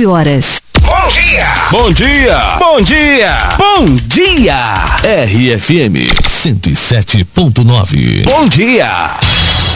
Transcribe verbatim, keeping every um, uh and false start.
nove horas. Bom dia! Bom dia! Bom dia! Bom dia! R F M cento e sete ponto nove. Bom dia!